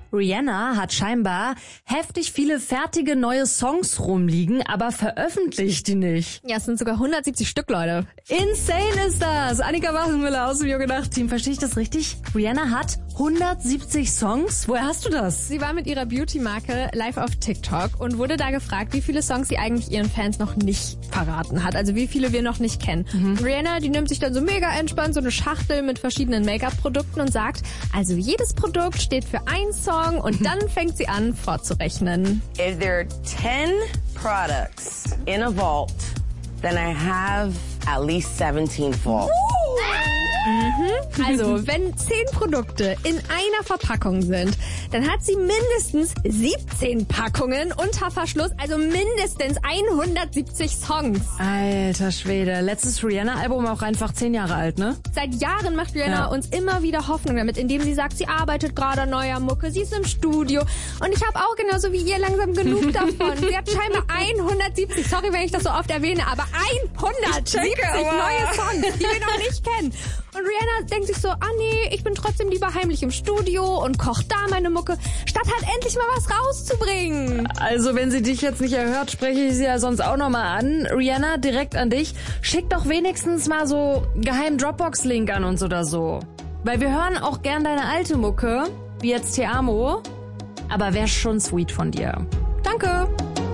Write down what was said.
Rihanna hat scheinbar heftig viele fertige neue Songs rumliegen, aber veröffentlicht die nicht. Ja, es sind sogar 170 Stück, Leute. Insane ist das. Annika Wachenmüller aus dem Jugend-Team. Verstehe ich das richtig? Rihanna hat 170 Songs? Woher hast du das? Sie war mit ihrer Beauty-Marke live auf TikTok und wurde da gefragt, wie viele Songs sie eigentlich ihren Fans noch nicht verraten hat. Also wie viele wir noch nicht kennen. Rihanna, die nimmt sich dann so mega entspannt so eine Schachtel mit verschiedenen Make-up-Produkten und sagt, also jedes Produkt steht für einen Song und dann fängt sie an vorzurechnen. If there are 10 products in a vault, then I have at least 17 vaults. Also, wenn 10 Produkte in einer Verpackung sind, dann hat sie mindestens 17 Packungen unter Verschluss, also mindestens 170 Songs. Alter Schwede. Letztes Rihanna-Album auch einfach 10 Jahre alt, ne? Seit Jahren macht Rihanna uns immer wieder Hoffnung damit, indem sie sagt, sie arbeitet gerade an neuer Mucke, sie ist im Studio. Und ich habe auch genauso wie ihr langsam genug davon. Sie hat scheinbar 170, sorry, wenn ich das so oft erwähne, aber 170 neue Songs, die wir noch nicht kennen. Und Rihanna denkt sich so, nee, ich bin trotzdem lieber heimlich im Studio und kocht da meine Mucke, statt halt endlich mal was rauszubringen. Also wenn sie dich jetzt nicht erhört, spreche ich sie ja sonst auch nochmal an. Rihanna, direkt an dich. Schick doch wenigstens mal so geheimen Dropbox-Link an uns oder so. Weil wir hören auch gern deine alte Mucke, wie jetzt Te Amo. Aber wär schon sweet von dir. Danke.